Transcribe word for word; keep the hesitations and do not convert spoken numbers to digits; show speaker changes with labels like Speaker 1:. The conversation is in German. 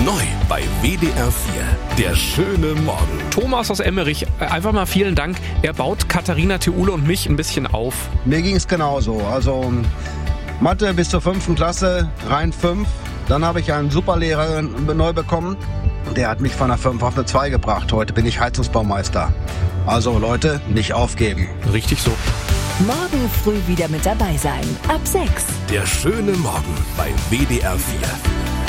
Speaker 1: Neu bei W D R vier. Der schöne Morgen.
Speaker 2: Thomas aus Emmerich, einfach mal vielen Dank. Er baut Katharina Theule und mich ein bisschen auf.
Speaker 3: Mir ging es genauso. Also Mathe bis zur fünften Klasse, rein fünf. Dann habe ich einen Superlehrer neu bekommen. Der hat mich von der fünf auf eine zwei gebracht. Heute bin ich Heizungsbaumeister. Also Leute, nicht aufgeben.
Speaker 2: Richtig so.
Speaker 4: Morgen früh wieder mit dabei sein. Ab sechs.
Speaker 1: Der schöne Morgen bei W D R vier.